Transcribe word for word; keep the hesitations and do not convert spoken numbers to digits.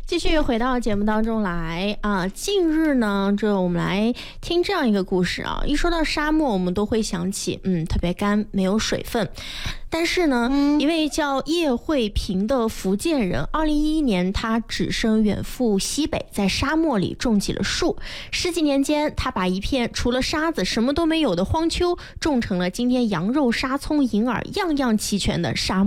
继续回到节目当中来啊！近日呢，这我们来听这样一个故事啊。一说到沙漠，我们都会想起，嗯，特别干，没有水分。但是呢，嗯、一位叫叶慧萍的福建人，二零一一年他只身远赴西北，在沙漠里种起了树。十几年间，他把一片除了沙子什么都没有的荒丘，种成了今天羊肉、沙葱、银耳样样齐全的沙漠。